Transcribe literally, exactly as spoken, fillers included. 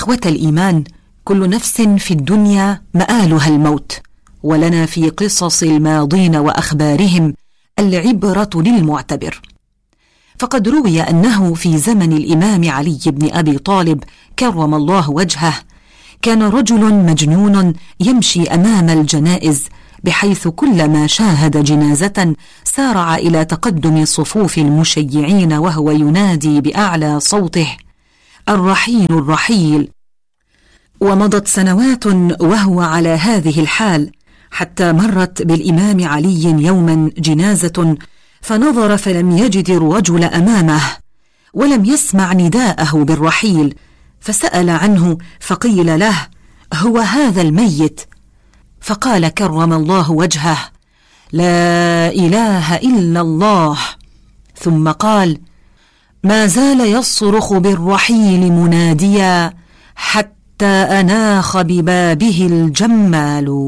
إخوة الإيمان، كل نفس في الدنيا مآلها الموت، ولنا في قصص الماضين وأخبارهم العبرة للمعتبر. فقد روي أنه في زمن الإمام علي بن أبي طالب كرم الله وجهه كان رجل مجنون يمشي أمام الجنائز، بحيث كلما شاهد جنازة سارع إلى تقدم صفوف المشيعين وهو ينادي بأعلى صوته: الرحيل الرحيل. ومضت سنوات وهو على هذه الحال، حتى مرت بالإمام علي يوما جنازة فنظر فلم يجد الرجل أمامه، ولم يسمع نداءه بالرحيل، فسأل عنه فقيل له: هو هذا الميت. فقال كرم الله وجهه: لا إله إلا الله. ثم قال: ما زال يصرخ بالرحيل مناديا حتى أناخ ببابه الجمال.